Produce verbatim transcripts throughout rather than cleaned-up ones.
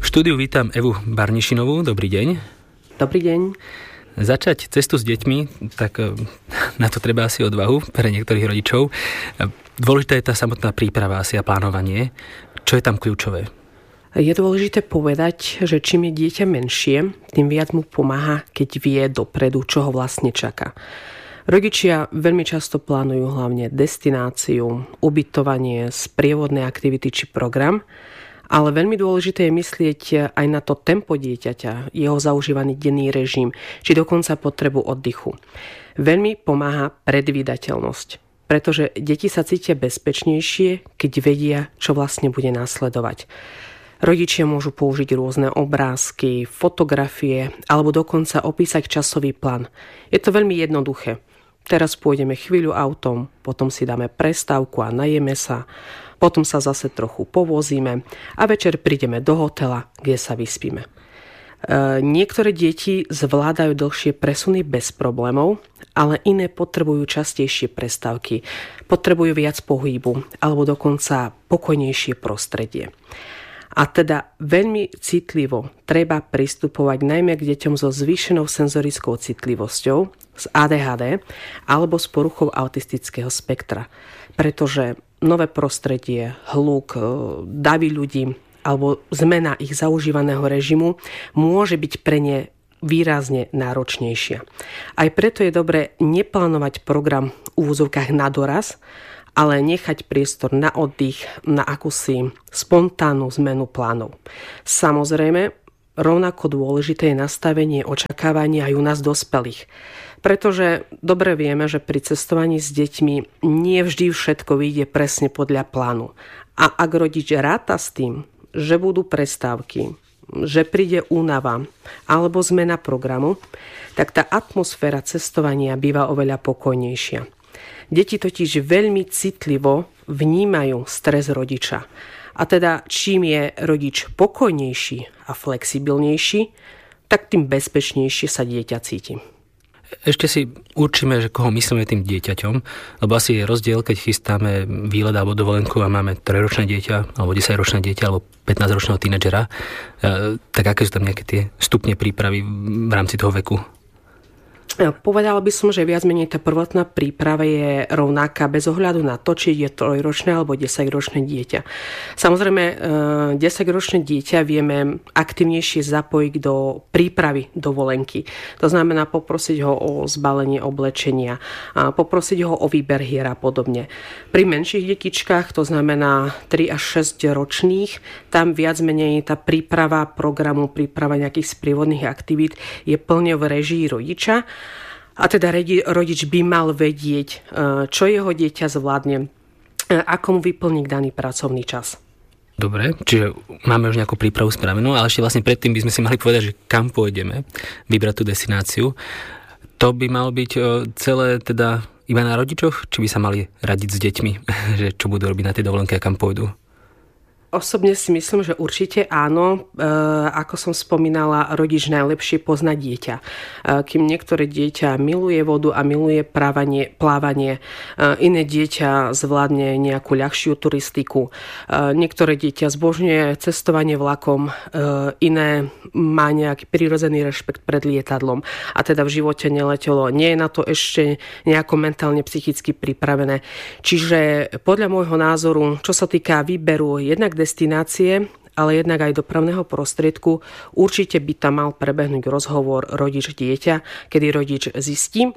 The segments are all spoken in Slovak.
štúdiu vítam Evu Barnišinovú. Dobrý deň. Dobrý deň. Začať cestu s deťmi, tak na to treba asi odvahu pre niektorých rodičov. Dôležitá je tá samotná príprava asi a plánovanie. Čo je tam kľúčové? Je dôležité povedať, že čím je dieťa menšie, tým viac mu pomáha, keď vie dopredu, čo ho vlastne čaká. Rodičia veľmi často plánujú hlavne destináciu, ubytovanie, sprievodné aktivity či program, ale veľmi dôležité je myslieť aj na to tempo dieťaťa, jeho zaužívaný denný režim, či dokonca potrebu oddychu. Veľmi pomáha predvídateľnosť, pretože deti sa cítia bezpečnejšie, keď vedia, čo vlastne bude následovať. Rodičia môžu použiť rôzne obrázky, fotografie alebo dokonca opísať časový plán. Je to veľmi jednoduché. Teraz pôjdeme chvíľu autom, potom si dáme prestávku a najeme sa, potom sa zase trochu povozíme a večer prídeme do hotela, kde sa vyspíme. E, niektoré deti zvládajú dlhšie presuny bez problémov, ale iné potrebujú častejšie prestávky, potrebujú viac pohybu alebo dokonca pokojnejšie prostredie. A teda veľmi citlivo treba pristupovať najmä k deťom so zvýšenou senzorickou citlivosťou, z á dé há dé alebo s poruchou autistického spektra. Pretože nové prostredie, hluk, davy ľudí alebo zmena ich zaužívaného režimu môže byť pre ne výrazne náročnejšia. Aj preto je dobré neplánovať program v úvodzovkách na doraz, ale nechať priestor na oddych, na akúsi spontánnu zmenu plánov. Samozrejme, rovnako dôležité je nastavenie očakávania aj u nás dospelých. Pretože dobre vieme, že pri cestovaní s deťmi nie vždy všetko vyjde presne podľa plánu. A ak rodič ráta s tým, že budú prestávky, že príde únava alebo zmena programu, tak tá atmosféra cestovania býva oveľa pokojnejšia. Deti totiž veľmi citlivo vnímajú stres rodiča. A teda čím je rodič pokojnejší a flexibilnejší, tak tým bezpečnejšie sa dieťa cíti. Ešte si určíme, že koho myslíme tým dieťaťom, lebo asi je rozdiel, keď chystáme výlet alebo dovolenku a máme trojročné dieťa, alebo desaťročné dieťa, alebo pätnásťročného tínedžera. Tak aké sú tam nejaké tie stupne prípravy v rámci toho veku? Povedala by som, že viac menej tá prvotná príprava je rovnaká bez ohľadu na to, či je trojročné alebo desaťročné dieťa. Samozrejme, desaťročné dieťa vieme aktivnejšie zapojiť do prípravy dovolenky. To znamená poprosiť ho o zbalenie oblečenia, poprosiť ho o výber hier a podobne. Pri menších detičkách, to znamená tri až šesť ročných, tam viac menej tá príprava programu, príprava nejakých sprievodných aktivít je plne v režii rodiča. A teda rodič by mal vedieť, čo jeho dieťa zvládne, ako mu vyplní daný pracovný čas. Dobre, čiže máme už nejakú prípravu spravenú, ale ešte vlastne predtým by sme si mali povedať, že kam pôjdeme, vybrať tú destináciu. To by malo byť celé teda iba na rodičoch, či by sa mali radiť s deťmi, že čo budú robiť na tej dovolenke a kam pôjdu? Osobne si myslím, že určite áno. E, ako som spomínala, rodič najlepšie pozná dieťa. E, kým niektoré dieťa miluje vodu a miluje plávanie, plávanie e, iné dieťa zvládne nejakú ľahšiu turistiku. E, niektoré dieťa zbožňuje cestovanie vlakom, e, iné má nejaký prirodzený rešpekt pred lietadlom a teda v živote neletelo. Nie je na to ešte nejako mentálne, psychicky pripravené. Čiže podľa môjho názoru, čo sa týka výberu jednak destinácie, ale jednak aj dopravného prostriedku, určite by tam mal prebehnúť rozhovor rodič-dieťa, kedy rodič zistí,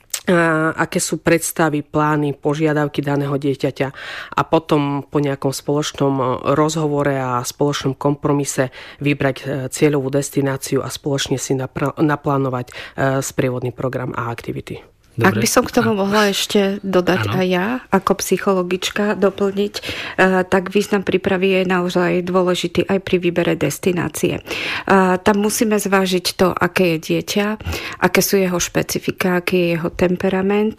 aké sú predstavy, plány, požiadavky daného dieťaťa a potom po nejakom spoločnom rozhovore a spoločnom kompromise vybrať cieľovú destináciu a spoločne si naplánovať sprievodný program a aktivity. Dobre. Ak by som k tomu mohla ešte dodať ano. Aj ja, ako psychologička doplniť, tak význam prípravy je naozaj dôležitý aj pri výbere destinácie. Tam musíme zvážiť to, aké je dieťa, aké sú jeho špecifika, aký je jeho temperament,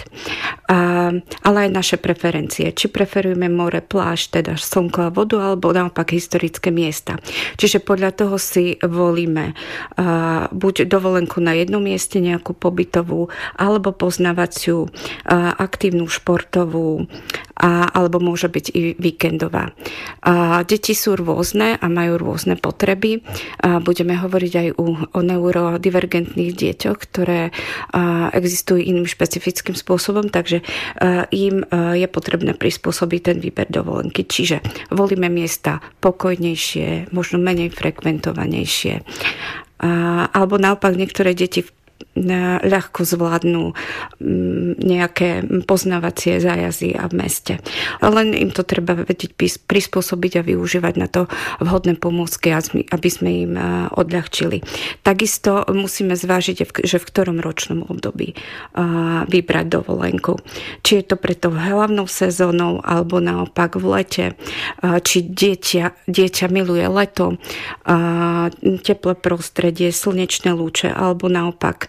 ale aj naše preferencie. Či preferujeme more, pláž, teda slnko a vodu, alebo naopak historické miesta. Čiže podľa toho si volíme buď dovolenku na jednom mieste, nejakú pobytovú, alebo poznáme poznávaciu, aktívnu, športovú, a, alebo môže byť i víkendová. A deti sú rôzne a majú rôzne potreby. A budeme hovoriť aj o, o neurodivergentných deťoch, ktoré a, existujú iným špecifickým spôsobom, takže a, im a, je potrebné prispôsobiť ten výber dovolenky. Čiže volíme miesta pokojnejšie, možno menej frekventovanejšie. A, alebo naopak niektoré deti ľahko zvládnu nejaké poznávacie zájazdy a v meste. Len im to treba vedieť prispôsobiť a využívať na to vhodné pomôcky, aby sme im odľahčili. Takisto musíme zvážiť, že v ktorom ročnom období vybrať dovolenku. Či je to preto hlavnou sezónou, alebo naopak v lete. Či dieťa, dieťa miluje leto, teplé prostredie, slnečné lúče, alebo naopak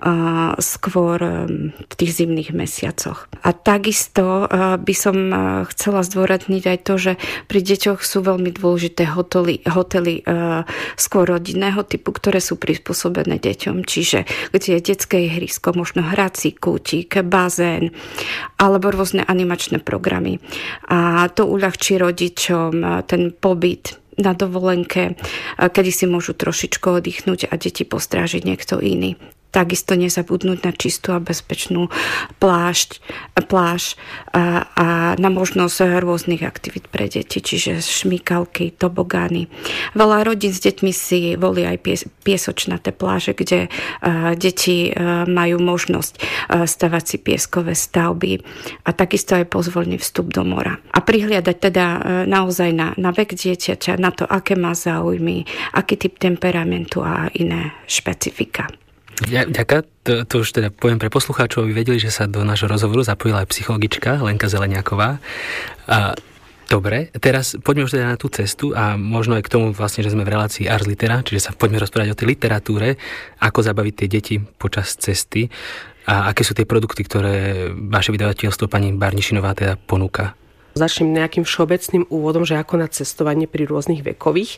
skôr v tých zimných mesiacoch. A takisto by som chcela zdôrazniť aj to, že pri deťoch sú veľmi dôležité hotely, hotely skôr rodinného typu, ktoré sú prispôsobené deťom. Čiže kde je detské ihrisko, možno hrací kútik, bazén alebo rôzne animačné programy. A to uľahčí rodičom ten pobyt na dovolenke, kedy si môžu trošičku oddychnúť a deti postrážiť niekto iný. Takisto nezabudnúť na čistú a bezpečnú plášť, pláž a, a na možnosť rôznych aktivít pre deti, čiže šmýkalky, tobogány. Veľa rodín s deťmi si volí aj pies, piesočnaté pláže, kde a, deti a, majú možnosť a, stavať si pieskové stavby a takisto aj pozvolný vstup do mora. A prihliadať teda a, naozaj na, na vek dieťaťa, na to, aké má záujmy, aký typ temperamentu a iné špecifika. Ďakujem. To, to už teda poviem pre poslucháčov, aby vedeli, že sa do nášho rozhovoru zapojila aj psychologička Lenka Zeleniaková. A, dobre, teraz poďme už teda na tú cestu a možno aj k tomu vlastne, že sme v relácii Ars Litera, čiže sa poďme rozprávať o tej literatúre, ako zabaviť tie deti počas cesty a aké sú tie produkty, ktoré vaše vydavateľstvo pani Barnišinová teda ponúka. Začnem nejakým všeobecným úvodom, že ako na cestovanie pri rôznych vekových.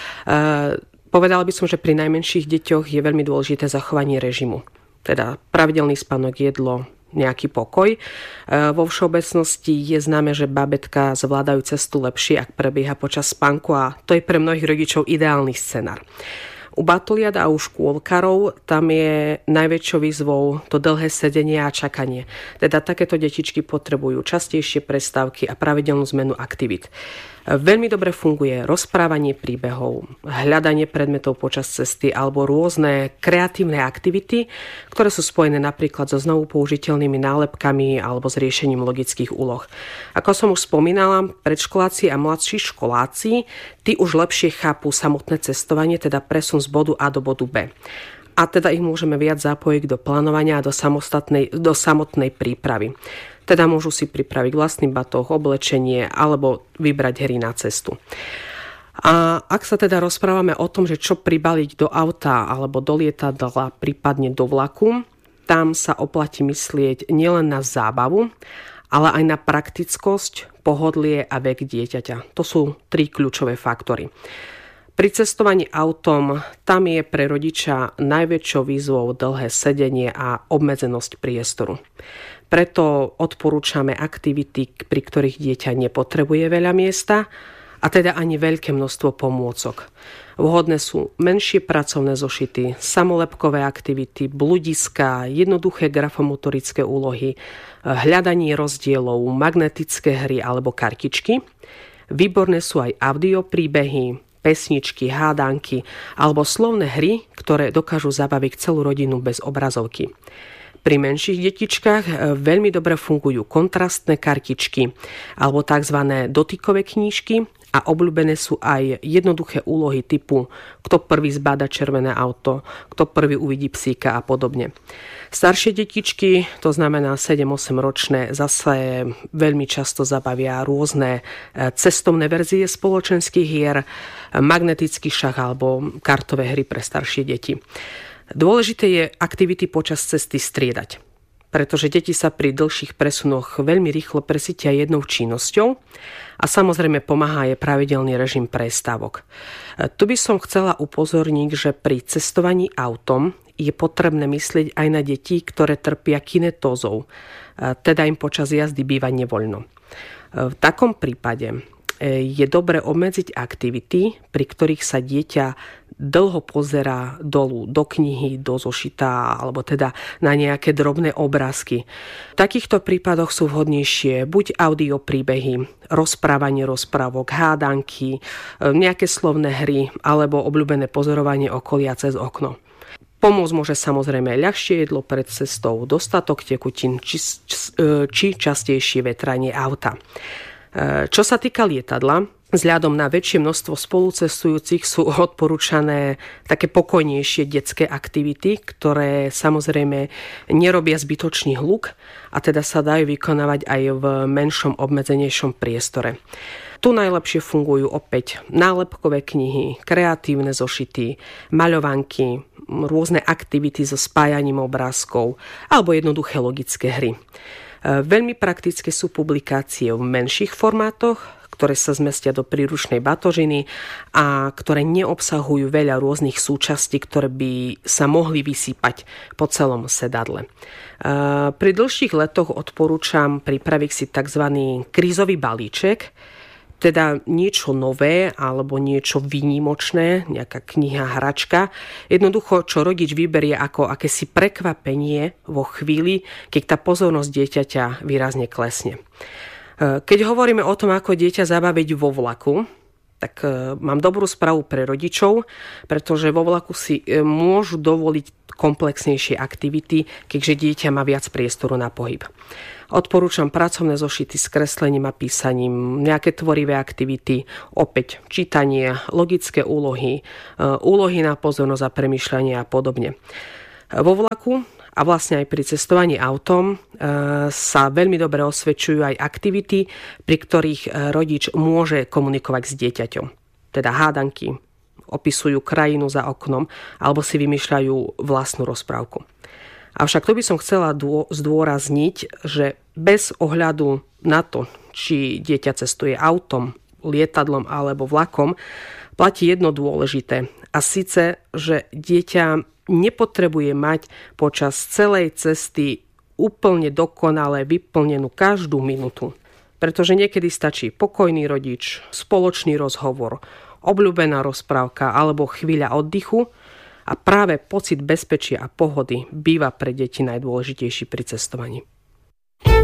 Uh, Povedala by som, že pri najmenších deťoch je veľmi dôležité zachovanie režimu. Teda pravidelný spánok, jedlo, nejaký pokoj. Vo všeobecnosti je známe, že bábätká zvládajú cestu lepšie, ak prebieha počas spánku a to je pre mnohých rodičov ideálny scenár. U batuliat a u škôlkarov tam je najväčšou výzvou to dlhé sedenie a čakanie. Teda takéto detičky potrebujú častejšie prestávky a pravidelnú zmenu aktivít. Veľmi dobre funguje rozprávanie príbehov, hľadanie predmetov počas cesty alebo rôzne kreatívne aktivity, ktoré sú spojené napríklad so znovu použiteľnými nálepkami alebo s riešením logických úloh. Ako som už spomínala, predškoláci a mladší školáci, tí už lepšie chápu samotné cestovanie, teda presun z bodu A do bodu B. A teda ich môžeme viac zapojiť do plánovania a do, samostatnej, do samotnej prípravy. Teda môžu si pripraviť vlastný batoh, oblečenie alebo vybrať hry na cestu. A ak sa teda rozprávame o tom, že čo pribaliť do auta alebo do lietadla, prípadne do vlaku, tam sa oplatí myslieť nielen na zábavu, ale aj na praktickosť, pohodlie a vek dieťaťa. To sú tri kľúčové faktory. Pri cestovaní autom tam je pre rodiča najväčšou výzvou dlhé sedenie a obmedzenosť priestoru. Preto odporúčame aktivity, pri ktorých dieťa nepotrebuje veľa miesta a teda ani veľké množstvo pomôcok. Vhodné sú menšie pracovné zošity, samolepkové aktivity, bludiska, jednoduché grafomotorické úlohy, hľadanie rozdielov, magnetické hry alebo kartičky. Výborné sú aj audiopríbehy, pesničky, hádanky alebo slovné hry, ktoré dokážu zabaviť celú rodinu bez obrazovky. Pri menších detičkách veľmi dobre fungujú kontrastné kartičky alebo tzv. Dotykové knížky a obľúbené sú aj jednoduché úlohy typu kto prvý zbáda červené auto, kto prvý uvidí psíka a podobne. Staršie detičky, to znamená sedem osem ročné, zase veľmi často zabavia rôzne cestovné verzie spoločenských hier, magnetický šach alebo kartové hry pre staršie deti. Dôležité je aktivity počas cesty striedať, pretože deti sa pri dlhších presunoch veľmi rýchlo presítia jednou činnosťou a samozrejme pomáha je pravidelný režim prestávok. Tu by som chcela upozorniť, že pri cestovaní autom je potrebné myslieť aj na deti, ktoré trpia kinetózou, teda im počas jazdy býva nevoľno. V takom prípade je dobre obmedziť aktivity, pri ktorých sa dieťa dlho pozerá dolu do knihy, do zošita alebo teda na nejaké drobné obrázky. V takýchto prípadoch sú vhodnejšie buď audio príbehy, rozprávanie rozprávok, hádanky, nejaké slovné hry alebo obľúbené pozorovanie okolia cez okno. Pomôcť môže samozrejme ľahšie jedlo pred cestou, dostatok tekutín či, či častejšie vetranie auta. Čo sa týka lietadla, vzhľadom na väčšie množstvo spolucestujúcich sú odporúčané také pokojnejšie detské aktivity, ktoré samozrejme nerobia zbytočný hluk a teda sa dajú vykonávať aj v menšom obmedzenejšom priestore. Tu najlepšie fungujú opäť nálepkové knihy, kreatívne zošity, maľovanky, rôzne aktivity so spájaním obrázkov alebo jednoduché logické hry. Veľmi praktické sú publikácie v menších formátoch, ktoré sa zmestia do príručnej batožiny a ktoré neobsahujú veľa rôznych súčastí, ktoré by sa mohli vysypať po celom sedadle. Pri dlhších letoch odporúčam pripraviť si tzv. Krízový balíček, teda niečo nové alebo niečo výnimočné, nejaká kniha, hračka. Jednoducho, čo rodič vyberie ako akési prekvapenie vo chvíli, keď tá pozornosť dieťaťa výrazne klesne. Keď hovoríme o tom, ako dieťa zabaviť vo vlaku, tak mám dobrú správu pre rodičov, pretože vo vlaku si môžu dovoliť komplexnejšie aktivity, keďže dieťa má viac priestoru na pohyb. Odporúčam pracovné zošity s kreslením a písaním, nejaké tvorivé aktivity, opäť čítanie, logické úlohy, úlohy na pozornosť a premýšľanie a podobne. Vo vlaku a vlastne aj pri cestovaní autom sa veľmi dobre osvedčujú aj aktivity, pri ktorých rodič môže komunikovať s dieťaťom. Teda hádanky, opisujú krajinu za oknom alebo si vymýšľajú vlastnú rozprávku. Avšak to by som chcela zdôrazniť, že bez ohľadu na to, či dieťa cestuje autom, lietadlom alebo vlakom, platí jedno dôležité. A síce, že dieťa nepotrebuje mať počas celej cesty úplne dokonale vyplnenú každú minútu. Pretože niekedy stačí pokojný rodič, spoločný rozhovor, obľúbená rozprávka alebo chvíľa oddychu a práve pocit bezpečia a pohody býva pre deti najdôležitejší pri cestovaní.